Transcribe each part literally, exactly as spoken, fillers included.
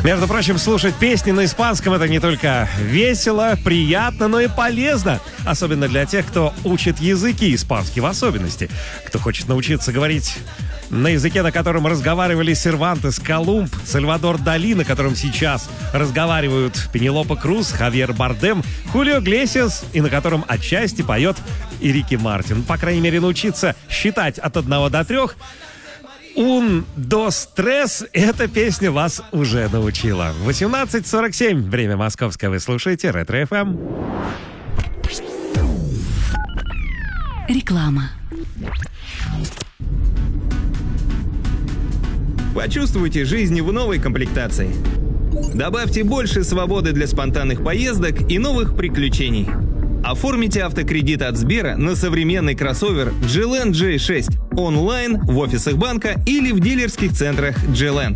Между прочим, слушать песни на испанском — это не только весело, приятно, но и полезно. Особенно для тех, кто учит языки, испанский в особенности. Кто хочет научиться говорить на языке, на котором разговаривали Сервантес, Колумб, Сальвадор Дали, на котором сейчас разговаривают Пенелопа Круз, Хавьер Бардем, Хулио Иглесиас, и на котором отчасти поет и Рики Мартин. По крайней мере, научиться считать от одного до трех. «Un, dos, tres» — эта песня вас уже научила. восемнадцать сорок семь, время московское, вы слушаете Ретро эф эм. Реклама. Почувствуйте жизнь в новой комплектации. Добавьте больше свободы для спонтанных поездок и новых приключений. Оформите автокредит от Сбера на современный кроссовер джи ленд джей шесть онлайн, в офисах банка или в дилерских центрах джи ленд.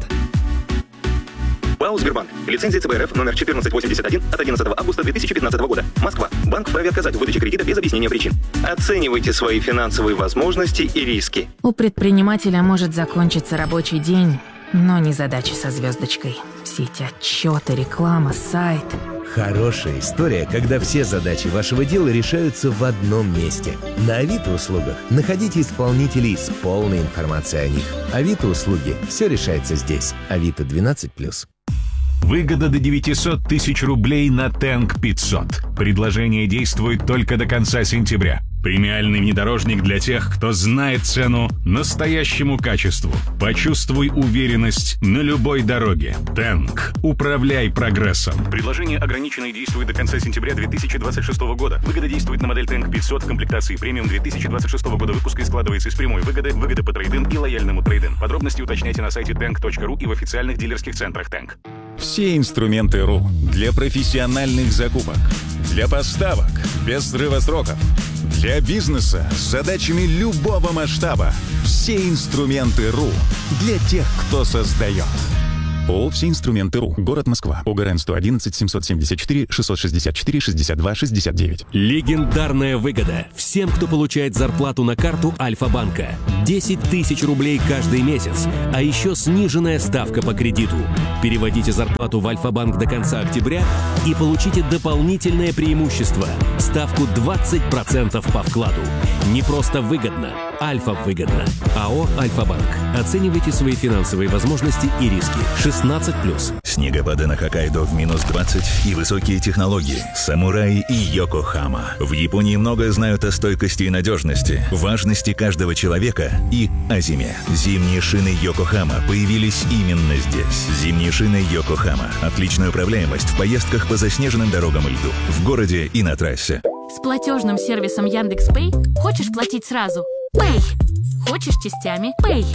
ПАО «Сбербанк». Лицензия ЦБ РФ номер четырнадцать восемьдесят один от одиннадцатого августа две тысячи пятнадцатого года. Москва. Банк вправе отказать в выдаче кредита без объяснения причин. Оценивайте свои финансовые возможности и риски. У предпринимателя может закончиться рабочий день, но не задачи со звездочкой. Все эти отчеты, реклама, сайт. Хорошая история, когда все задачи вашего дела решаются в одном месте. На Авито услугах находите исполнителей с полной информацией о них. Авито услуги. Все решается здесь. Авито двенадцать плюс. Выгода до девятьсот тысяч рублей на Тэнк пятьсот. Предложение действует только до конца сентября. Премиальный внедорожник для тех, кто знает цену настоящему качеству. Почувствуй уверенность на любой дороге. Тэнк. Управляй прогрессом. Предложение ограничено и действует до конца сентября две тысячи двадцать шестого года. Выгода действует на модель Тэнк пятьсот в комплектации премиум две тысячи двадцать шестого года выпуска и складывается из прямой выгоды, выгоды по трейд-ин и лояльному трейд-ин. Подробности уточняйте на сайте тэнк точка ру и в официальных дилерских центрах Тэнк. Все инструменты РУ для профессиональных закупок, для поставок без срыва сроков, для бизнеса с задачами любого масштаба. Все инструменты РУ для тех, кто создает. ООО «Все инструменты РУ». Город Москва. ОГРН сто одиннадцать семьсот семьдесят четыре шестьсот шестьдесят четыре шестьдесят два шестьдесят девять. Легендарная выгода всем, кто получает зарплату на карту Альфа-банка. десять тысяч рублей каждый месяц, а еще сниженная ставка по кредиту. Переводите зарплату в Альфа-банк до конца октября и получите дополнительное преимущество – ставку двадцать процентов по вкладу. Не просто выгодно, Альфа-выгодно. АО «Альфа-банк». Оценивайте свои финансовые возможности и риски. шестнадцать плюс. Снегопады на Хоккайдо в минус двадцать и высокие технологии. Самураи и Йокохама. В Японии многое знают о стойкости и надежности, важности каждого человека и о зиме. Зимние шины Йокохама появились именно здесь. Зимние шины Йокохама. Отличная управляемость в поездках по заснеженным дорогам и льду. В городе и на трассе. С платежным сервисом Яндекс.Пэй хочешь платить сразу? Пэй. Хочешь частями? Пэй.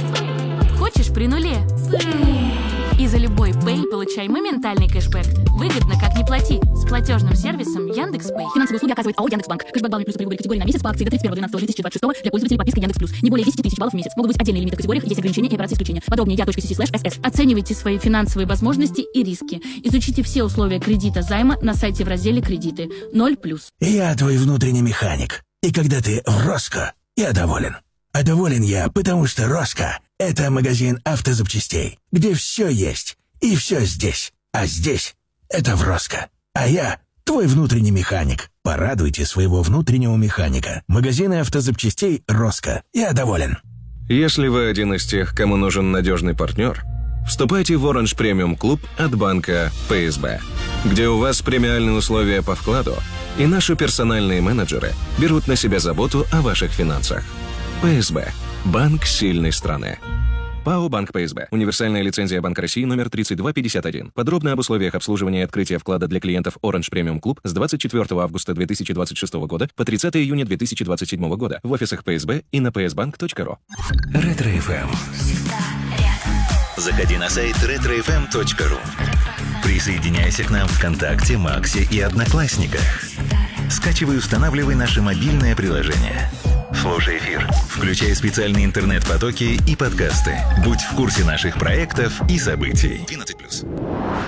Хочешь при нуле? Пэй. И за любой Пэй получай моментальный кэшбэк. Выгодно, как не плати. С платежным сервисом Яндекс.Пэй. Финансовые услуги оказывает АО «Яндекс.Банк». Кэшбэк баллы плюс при выборе категории на месяц по акции до тридцать первого двенадцатого две тысячи двадцать шестого для пользователей подписки Яндекс Плюс. Не более десять тысяч баллов в месяц. Могут быть отдельные лимиты в категориях, есть ограничения и операции исключения. Подробнее я.си слэш эс. Оценивайте свои финансовые возможности и риски. Изучите все условия кредита займа на сайте в разделе «Кредиты». ноль плюс. Я твой внутренний механик. И когда ты в Роско, я доволен. А доволен я, потому что Роско — это магазин автозапчастей, где все есть и все здесь. А здесь — это в Роско. А я твой внутренний механик. Порадуйте своего внутреннего механика. Магазины автозапчастей Роско. Я доволен. Если вы один из тех, кому нужен надежный партнер, вступайте в Orange Premium Club от банка пэ эс бэ, где у вас премиальные условия по вкладу, и наши персональные менеджеры берут на себя заботу о ваших финансах. пэ эс бэ. Банк сильной страны. ПАО «Банк пэ эс бэ». Универсальная лицензия Банка России номер тридцать два пятьдесят один. Подробно об условиях обслуживания и открытия вклада для клиентов Orange Premium Club с двадцать четвёртого августа две тысячи двадцать шестого года по тридцатого июня две тысячи двадцать седьмого года в офисах пэ эс бэ и на пэ эс банк точка ру. Ретро эф эм. Заходи на сайт ретро эф эм точка ру. Присоединяйся к нам в ВКонтакте, Максе и Одноклассниках. Скачивай и устанавливай наше мобильное приложение. Слушай эфир, включай специальные интернет-потоки и подкасты. Будь в курсе наших проектов и событий. двенадцать плюс.